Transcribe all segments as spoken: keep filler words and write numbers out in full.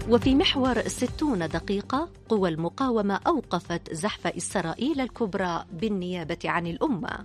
وفي محور ستون دقيقة، قوى المقاومة أوقفت زحف إسرائيل الكبرى بالنيابة عن الأمة.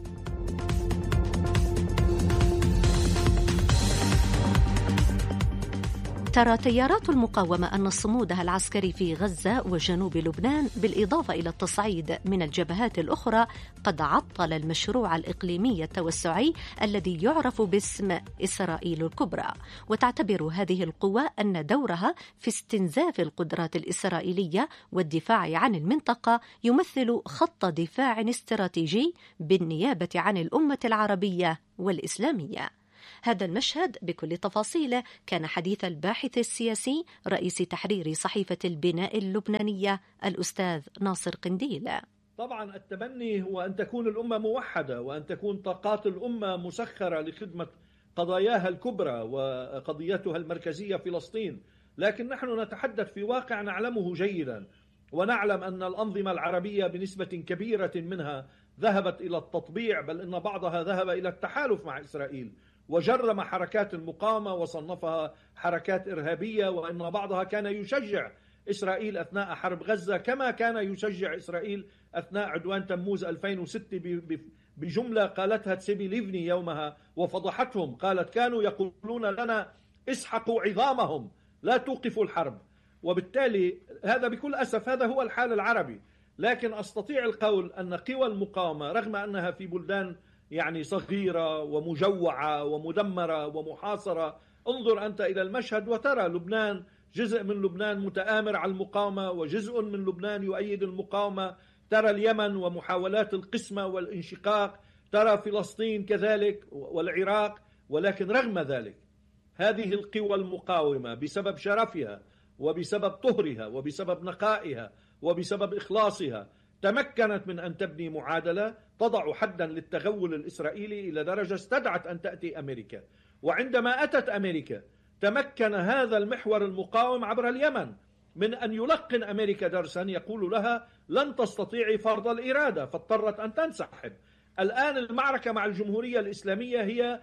ترى تيارات المقاومة أن صمودها العسكري في غزة وجنوب لبنان بالإضافة إلى التصعيد من الجبهات الأخرى قد عطل المشروع الإقليمي التوسعي الذي يعرف باسم إسرائيل الكبرى. وتعتبر هذه القوى أن دورها في استنزاف القدرات الإسرائيلية والدفاع عن المنطقة يمثل خط دفاع استراتيجي بالنيابة عن الأمة العربية والإسلامية. هذا المشهد بكل تفاصيله كان حديث الباحث السياسي رئيس تحرير صحيفة البناء اللبنانية الأستاذ ناصر قنديل. طبعا التمني هو أن تكون الأمة موحدة وأن تكون طاقات الأمة مسخرة لخدمة قضاياها الكبرى وقضيتها المركزية فلسطين، لكن نحن نتحدث في واقع نعلمه جيدا، ونعلم أن الأنظمة العربية بنسبة كبيرة منها ذهبت إلى التطبيع، بل إن بعضها ذهب إلى التحالف مع إسرائيل وجرم حركات المقاومة وصنفها حركات إرهابية، وإن بعضها كان يشجع إسرائيل أثناء حرب غزة كما كان يشجع إسرائيل أثناء عدوان تموز ألفين وستة بجملة قالتها تسيبي ليفني يومها وفضحتهم، قالت كانوا يقولون لنا اسحقوا عظامهم لا توقفوا الحرب. وبالتالي هذا بكل أسف هذا هو الحال العربي. لكن أستطيع القول أن قوى المقاومة رغم أنها في بلدان يعني صغيرة ومجوعة ومدمرة ومحاصرة، انظر أنت إلى المشهد وترى لبنان، جزء من لبنان متآمر على المقاومة وجزء من لبنان يؤيد المقاومة، ترى اليمن ومحاولات القسمة والانشقاق، ترى فلسطين كذلك والعراق. ولكن رغم ذلك هذه القوى المقاومة بسبب شرفها وبسبب طهرها وبسبب نقائها وبسبب إخلاصها تمكنت من أن تبني معادلة تضع حدا للتغول الإسرائيلي إلى درجة استدعت أن تأتي أمريكا. وعندما أتت أمريكا تمكن هذا المحور المقاوم عبر اليمن من أن يلقن أمريكا درسا يقول لها لن تستطيعي فرض الإرادة، فاضطرت أن تنسحب. الآن المعركة مع الجمهورية الإسلامية هي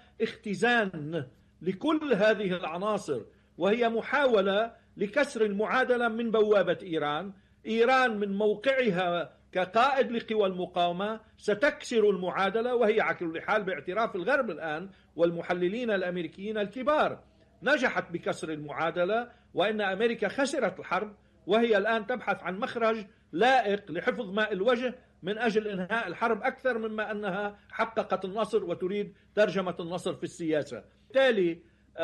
اختزان لكل هذه العناصر، وهي محاولة لكسر المعادلة من بوابة إيران. إيران من موقعها كقائد لقوى المقاومة ستكسر المعادلة، وهي على كل حال باعتراف الغرب الآن والمحللين الأمريكيين الكبار نجحت بكسر المعادلة، وإن أمريكا خسرت الحرب وهي الآن تبحث عن مخرج لائق لحفظ ماء الوجه من أجل إنهاء الحرب أكثر مما أنها حققت النصر وتريد ترجمة النصر في السياسة. بالتالي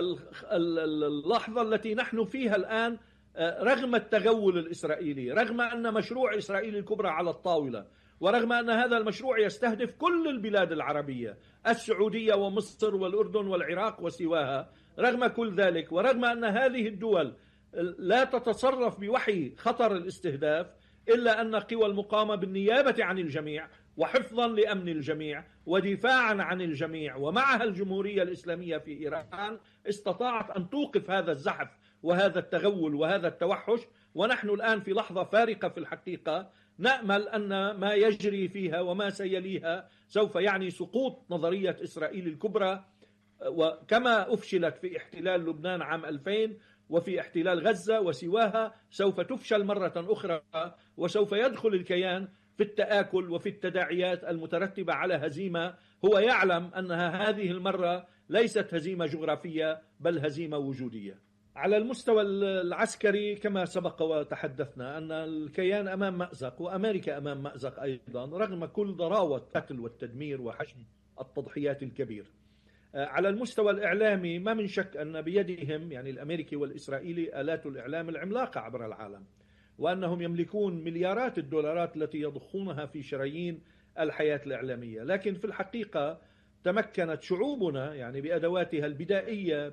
اللحظة التي نحن فيها الآن رغم التغول الإسرائيلي، رغم أن مشروع إسرائيل الكبرى على الطاولة، ورغم أن هذا المشروع يستهدف كل البلاد العربية السعودية ومصر والأردن والعراق وسواها، رغم كل ذلك ورغم أن هذه الدول لا تتصرف بوحي خطر الاستهداف، إلا أن قوى المقاومة بالنيابة عن الجميع وحفظا لأمن الجميع ودفاعا عن الجميع ومعها الجمهورية الإسلامية في إيران استطاعت أن توقف هذا الزحف وهذا التغول وهذا التوحش. ونحن الآن في لحظة فارقة في الحقيقة، نأمل أن ما يجري فيها وما سيليها سوف يعني سقوط نظرية إسرائيل الكبرى، وكما أفشلت في احتلال لبنان عام ألفين وفي احتلال غزة وسواها سوف تفشل مرة أخرى، وسوف يدخل الكيان في التآكل وفي التداعيات المترتبة على هزيمة هو يعلم أنها هذه المرة ليست هزيمة جغرافية بل هزيمة وجودية. على المستوى العسكري كما سبق وتحدثنا أن الكيان أمام مأزق وأمريكا أمام مأزق أيضا، رغم كل ضراوة القتل والتدمير وحجم التضحيات الكبير. على المستوى الإعلامي ما من شك أن بيدهم يعني الأمريكي والإسرائيلي آلات الإعلام العملاقة عبر العالم، وأنهم يملكون مليارات الدولارات التي يضخونها في شرايين الحياة الإعلامية. لكن في الحقيقة تمكنت شعوبنا يعني بأدواتها البدائية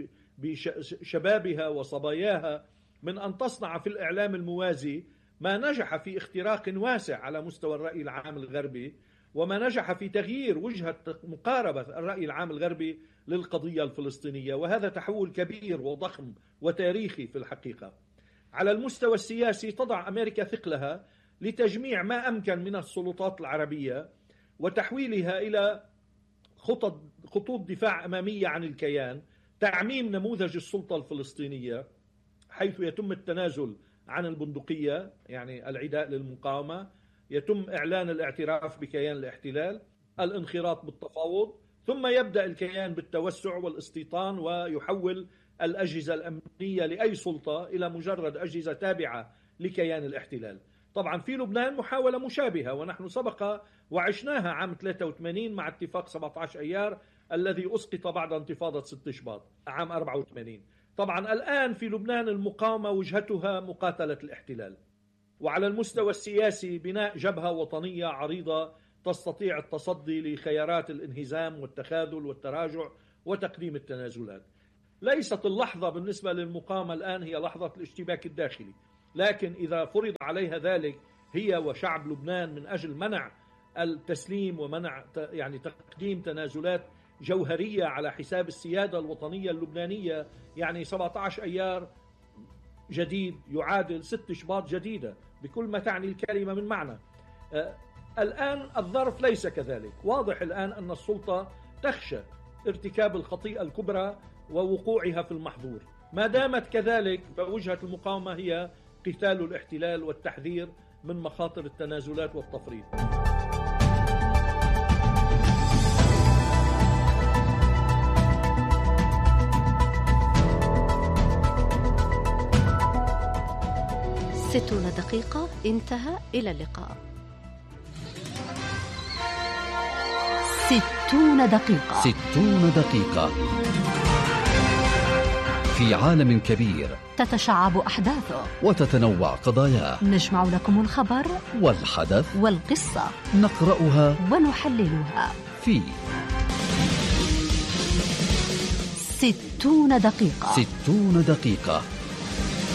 بشبابها وصباياها من أن تصنع في الإعلام الموازي ما نجح في اختراق واسع على مستوى الرأي العام الغربي، وما نجح في تغيير وجهة مقاربة الرأي العام الغربي للقضية الفلسطينية، وهذا تحول كبير وضخم وتاريخي في الحقيقة. على المستوى السياسي تضع أمريكا ثقلها لتجميع ما أمكن من السلطات العربية وتحويلها إلى خطط خطوط دفاع أمامية عن الكيان، تعميم نموذج السلطة الفلسطينية، حيث يتم التنازل عن البندقية، يعني العداء للمقاومة، يتم إعلان الاعتراف بكيان الاحتلال، الانخراط بالتفاوض، ثم يبدأ الكيان بالتوسع والاستيطان ويحول الأجهزة الأمنية لأي سلطة إلى مجرد أجهزة تابعة لكيان الاحتلال. طبعا في لبنان محاولة مشابهة، ونحن سبق وعشناها عام ثلاثة وثمانين مع اتفاق سبعة عشر أيار الذي أسقط بعد انتفاضة ست شباط عام أربعة وثمانين. طبعا الآن في لبنان المقاومة وجهتها مقاتلة الاحتلال، وعلى المستوى السياسي بناء جبهة وطنية عريضة تستطيع التصدي لخيارات الانهزام والتخاذل والتراجع وتقديم التنازلات. ليست اللحظة بالنسبة للمقاومة الآن هي لحظة الاشتباك الداخلي، لكن إذا فرض عليها ذلك هي وشعب لبنان من أجل منع التسليم ومنع يعني تقديم تنازلات جوهرية على حساب السيادة الوطنية اللبنانية، يعني سبعة عشر أيار جديد يعادل ست شباط جديدة بكل ما تعني الكلمة من معنى. آه الآن الظرف ليس كذلك. واضح الآن أن السلطة تخشى ارتكاب الخطيئة الكبرى ووقوعها في المحظور. ما دامت كذلك فوجهة المقاومة هي قتال الاحتلال والتحذير من مخاطر التنازلات والتفريط. ستون دقيقة انتهى، إلى اللقاء. ستون دقيقة ستون دقيقة في عالم كبير تتشعب أحداثه وتتنوع قضاياه. نجمع لكم الخبر والحدث والقصة، نقرأها ونحللها في ستون دقيقة. ستون دقيقة